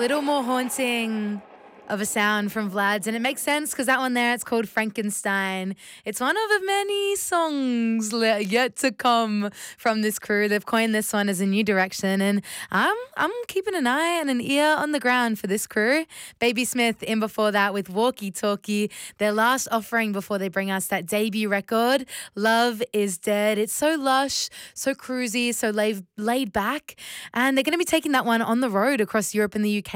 little more haunting of a sound from Vlad's, and it makes sense because that one there, it's called Frankenstein. It's one of the many songs yet to come from this crew. They've coined this one as a new direction, and I'm keeping an eye and an ear on the ground for this crew. Baby Smith in before that with Walkie Talkie, their last offering before they bring us that debut record, Love is Dead. It's so lush, so cruisy, so laid back, and they're going to be taking that one on the road across Europe and the UK